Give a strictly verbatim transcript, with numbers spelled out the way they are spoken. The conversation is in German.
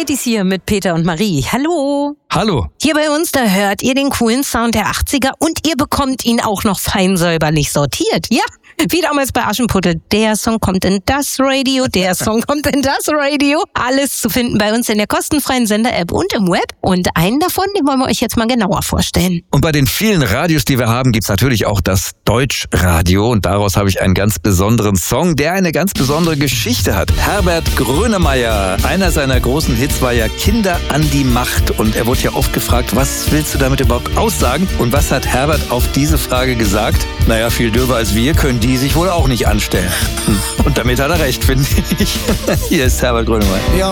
Oldies hier mit Peter und Marie. Hallo. Hallo. Hier bei uns, da hört ihr den coolen Sound der achtziger und ihr bekommt ihn auch noch fein säuberlich sortiert. Ja, wie damals bei Aschenputtel. Der Song kommt in das Radio, der Song kommt in das Radio. Alles zu finden bei uns in der kostenfreien Sender-App und im Web. Und einen davon, den wollen wir euch jetzt mal genauer vorstellen. Und bei den vielen Radios, die wir haben, gibt's natürlich auch das Deutschradio. Und daraus habe ich einen ganz besonderen Song, der eine ganz besondere Geschichte hat. Herbert Grönemeyer, einer seiner großen Hits war ja Kinder an die Macht. Und er wurde ja oft gefragt, was willst du damit überhaupt aussagen? Und was hat Herbert auf diese Frage gesagt? Naja, viel dürfer als wir können die sich wohl auch nicht anstellen. Und damit hat er recht, finde ich. Hier ist Herbert Grönemeyer. Ja.